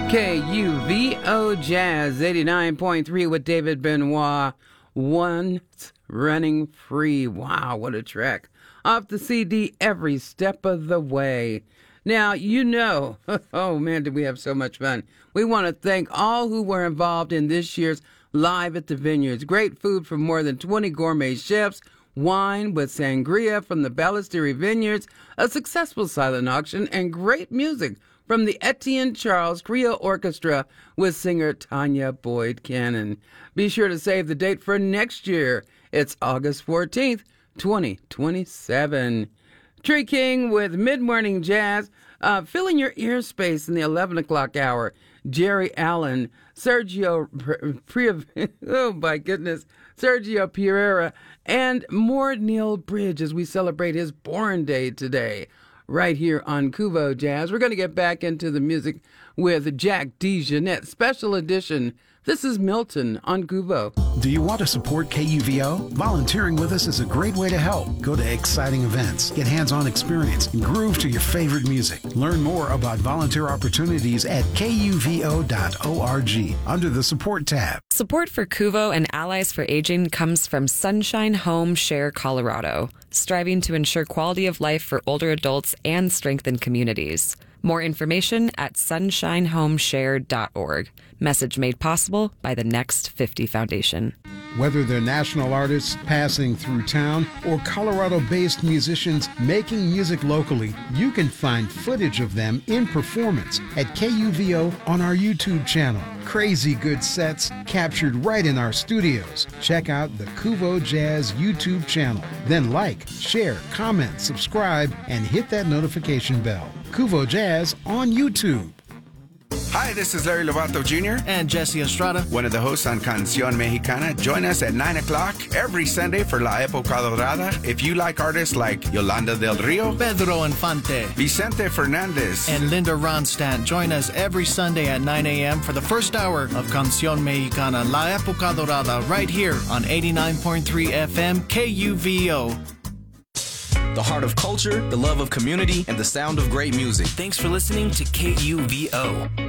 KUVO Jazz 89.3 with David Benoit. Once Running Free. Wow, what a track. Off the CD, Every Step of the Way. Now, you know, oh man, did we have so much fun. We want to thank all who were involved in this year's Live at the Vineyards. Great food from more than 20 gourmet chefs, wine with sangria from the Ballestery Vineyards, a successful silent auction, and great music from the Etienne Charles Creole Orchestra with singer Tanya Boyd Cannon. Be sure to save the date for next year. It's August 14th, 2027. Tree King with Mid-Morning Jazz, filling your ear space in the 11 o'clock hour. Jerry Allen, Sergio Sergio Pereira, and more Neil Bridge as we celebrate his born day today. Right here on KUVO Jazz. We're going to get back into the music with Jack DeJohnette, special edition. This is Milton on KUVO. Do you want to support KUVO? Volunteering with us is a great way to help. Go to exciting events, get hands-on experience, and groove to your favorite music. Learn more about volunteer opportunities at kuvo.org under the Support tab. Support for KUVO and Allies for Aging comes from Sunshine Home Share Colorado, striving to ensure quality of life for older adults and strengthen communities. More information at sunshinehomeshare.org. Message made possible by the Next 50 Foundation. Whether they're national artists passing through town or Colorado-based musicians making music locally, you can find footage of them in performance at KUVO on our YouTube channel. Crazy good sets captured right in our studios. Check out the KUVO Jazz YouTube channel. Then like, share, comment, subscribe, and hit that notification bell. KUVO Jazz on YouTube. Hi, this is Larry Lovato Jr. and Jesse Estrada, one of the hosts on Canción Mexicana. Join us at 9 o'clock every Sunday for La Época Dorada. If you like artists like Yolanda del Rio, Pedro Infante, Vicente Fernandez, and Linda Ronstadt, join us every Sunday at 9 a.m. for the first hour of Canción Mexicana, La Época Dorada, right here on 89.3 FM KUVO. The heart of culture, the love of community, and the sound of great music. Thanks for listening to KUVO.